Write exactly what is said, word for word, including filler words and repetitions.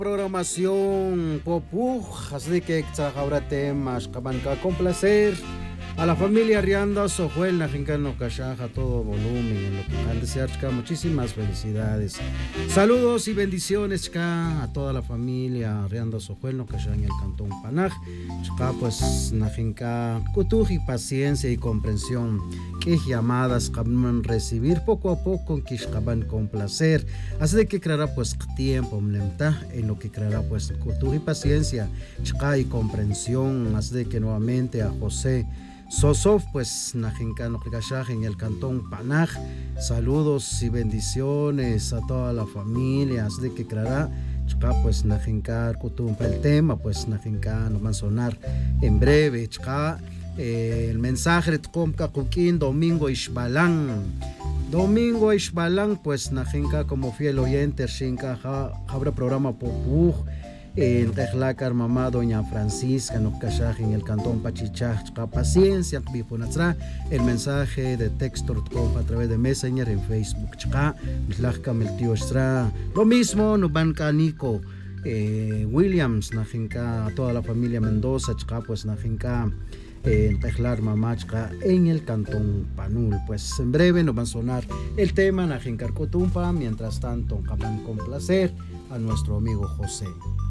Programación Popuj, así que ahora temas cabanca con placer a la familia Rianda Sojuel Najincano Cachaja, todo volumen en lo que al desear chica, muchísimas felicidades, saludos y bendiciones chica, a toda la familia Rianda Sojuel no Cachaja en el cantón Panaj chica, pues Najinca Kutuji, paciencia y comprensión, que llamadas caban recibir poco a poco que caban con placer, así de que creará pues tiempo en lo que creará pues Kutuji, paciencia chica y comprensión, así de que nuevamente a José Sosof, pues Najincano Ricachaj en el cantón Panaj, saludos y bendiciones a toda la familia, así de que creará chica, pues Najincar Kutumpa el tema, pues Najinca nos va a sonar en breve, chica, eh, el mensaje de Tkomka Kukin, Domingo Ishbalán. Domingo Ishbalán, pues Najinca como fiel oyente, Shinka habrá programa Popuj. En Rejlacar mamá doña Francisca Nocachaj en el cantón Pachichaj, paciencia, el mensaje de texto a través de Messenger en Facebook, el tío Estra, lo mismo Nubanca Nico eh, Williams, Najinca, a toda la familia Mendoza, pues Najinca en Rejlar mamá en el cantón Panul, pues en breve nos va a sonar el tema Najincar Cotumpa, mientras tanto capan con placer a nuestro amigo José.